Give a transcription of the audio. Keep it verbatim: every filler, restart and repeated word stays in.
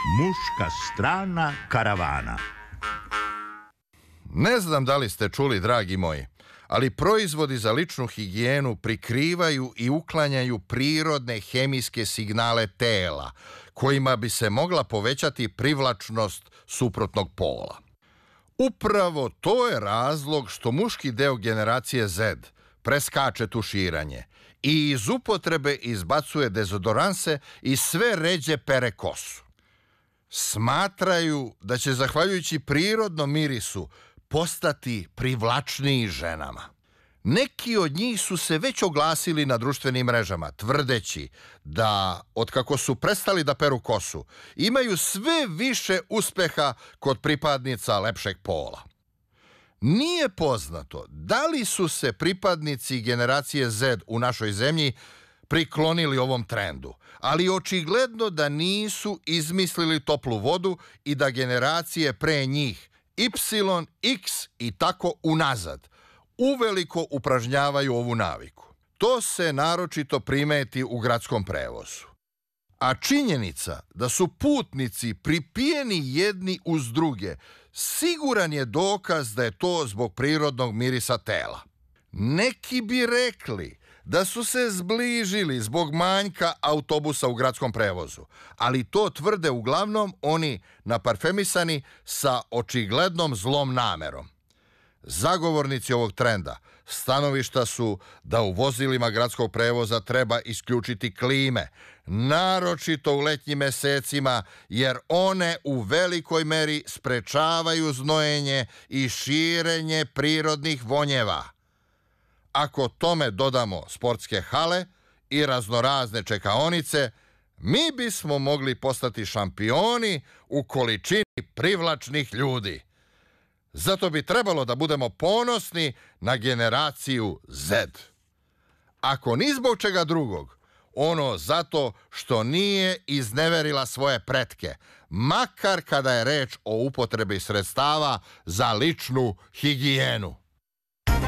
Muška strana karavana. Ne znam da li ste čuli, dragi moji, ali proizvodi za ličnu higijenu prikrivaju i uklanjaju prirodne hemijske signale tela, kojima bi se mogla povećati privlačnost suprotnog pola. Upravo to je razlog što muški deo generacije Z preskače tuširanje i iz upotrebe izbacuje dezodoranse i sve ređe pere kosu. Smatraju da će, zahvaljujući prirodnom mirisu, postati privlačniji ženama. Neki od njih su se već oglasili na društvenim mrežama, tvrdeći da, otkako su prestali da peru kosu, imaju sve više uspeha kod pripadnica lepšeg pola. Nije poznato da li su se pripadnici generacije Z u našoj zemlji priklonili ovom trendu, ali očigledno da nisu izmislili toplu vodu i da generacije pre njih, Y, X i tako unazad, uveliko upražnjavaju ovu naviku. To se naročito primeti u gradskom prevozu. A činjenica da su putnici pripijeni jedni uz druge siguran je dokaz da je to zbog prirodnog mirisa tela. Neki bi rekli da su se zbližili zbog manjka autobusa u gradskom prevozu, ali to tvrde uglavnom oni naparfemisani sa očiglednom zlom namerom. Zagovornici ovog trenda stanovišta su da u vozilima gradskog prevoza treba isključiti klime, naročito u letnjim mesecima, jer one u velikoj meri sprečavaju znojenje i širenje prirodnih vonjeva. Ako tome dodamo sportske hale i raznorazne čekaonice, mi bismo mogli postati šampioni u količini privlačnih ljudi. Zato bi trebalo da budemo ponosni na generaciju Z. Ako ni zbog čega drugog, ono zato što nije izneverila svoje pretke, makar kada je reč o upotrebi sredstava za ličnu higijenu.